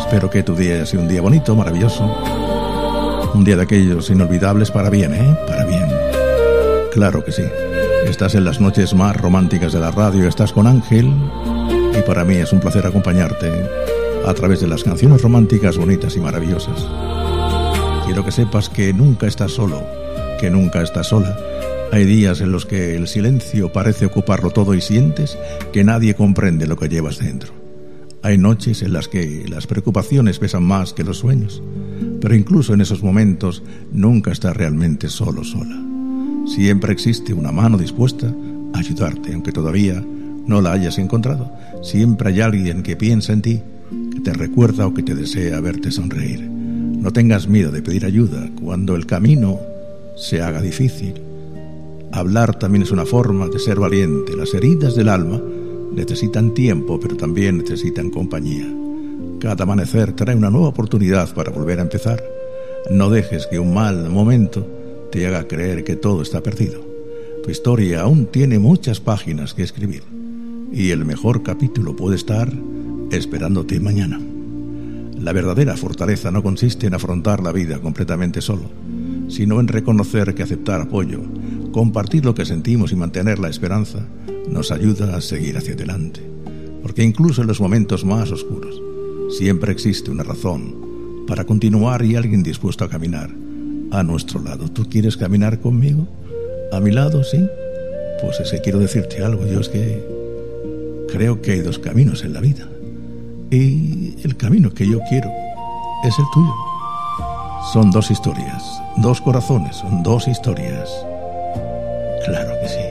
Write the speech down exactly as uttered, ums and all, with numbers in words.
Espero que tu día haya sido un día bonito, maravilloso. Un día de aquellos inolvidables para bien, ¿eh? Para bien. Claro que sí. Estás en las noches más románticas de la radio, estás con Ángel, y para mí es un placer acompañarte a través de las canciones románticas bonitas y maravillosas. Quiero que sepas que nunca estás solo, que nunca estás sola. Hay días en los que el silencio parece ocuparlo todo y sientes que nadie comprende lo que llevas dentro. Hay noches en las que las preocupaciones pesan más que los sueños, pero incluso en esos momentos nunca estás realmente solo, sola. Siempre existe una mano dispuesta a ayudarte, aunque todavía no la hayas encontrado. Siempre hay alguien que piensa en ti, que te recuerda o que te desea verte sonreír. No tengas miedo de pedir ayuda cuando el camino se haga difícil. Hablar también es una forma de ser valiente. Las heridas del alma necesitan tiempo, pero también necesitan compañía. Cada amanecer trae una nueva oportunidad para volver a empezar. No dejes que un mal momento te haga creer que todo está perdido. Tu historia aún tiene muchas páginas que escribir, y el mejor capítulo puede estar esperándote mañana. La verdadera fortaleza no consiste en afrontar la vida completamente solo, sino en reconocer que aceptar apoyo, compartir lo que sentimos y mantener la esperanza nos ayuda a seguir hacia adelante. Porque incluso en los momentos más oscuros siempre existe una razón para continuar y alguien dispuesto a caminar a nuestro lado. ¿Tú quieres caminar conmigo? ¿A mi lado? ¿Sí? Pues es que quiero decirte algo. Yo es que creo que hay dos caminos en la vida, y el camino que yo quiero es el tuyo. Son dos historias, dos corazones, son dos historias. Claro que sí.